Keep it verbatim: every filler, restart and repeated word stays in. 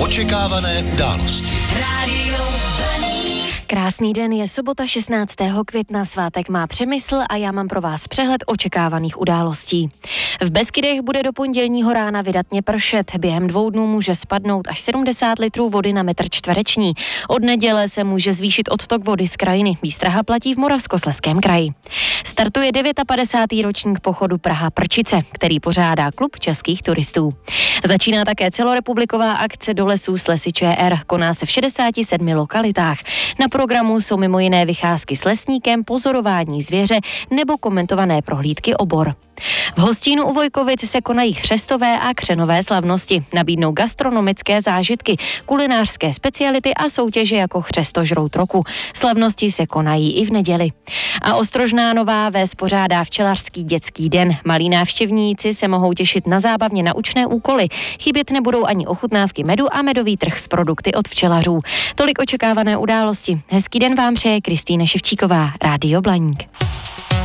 Očekávané události. Rádio Blaník. Krásný den, je sobota šestnáctého května, svátek má Přemysl a já mám pro vás přehled očekávaných událostí. V Beskydech bude do pondělního rána vydatně pršet, během dvou dnů může spadnout až sedmdesát litrů vody na metr čtvereční. Od neděle se může zvýšit odtok vody z krajiny, výstraha platí v Moravskoslezském kraji. Startuje padesátý devátý ročník pochodu Praha-Prčice, který pořádá Klub českých turistů. Začíná také celorepubliková akce Do lesů s lesy ČR, koná se v šedesáti sedmi lokalitách. Na programu jsou mimo jiné vycházky s lesníkem, pozorování zvěře nebo komentované prohlídky obor. V Hostínu u Vojkovic se konají chřestové a křenové slavnosti. Nabídnou gastronomické zážitky, kulinářské speciality a soutěže jako Chřestožrout roku. Slavnosti se konají i v neděli. A Ostrožná Nová Ves pořádá včelařský dětský den. Malí návštěvníci se mohou těšit na zábavně naučné úkoly. Chybět nebudou ani ochutnávky medu a medový trh s produkty od včelařů. Tolik očekávané události. Hezký den vám přeje Kristýna Ševčíková, Rádio Blaník.